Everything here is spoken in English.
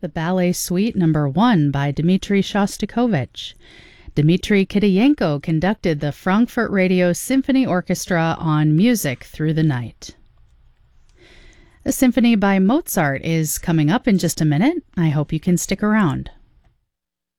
the Ballet Suite No. 1 by Dmitri Shostakovich. Dmitri Kitayenko conducted the Frankfurt Radio Symphony Orchestra on Music Through the Night. A symphony by Mozart is coming up in just a minute. I hope you can stick around.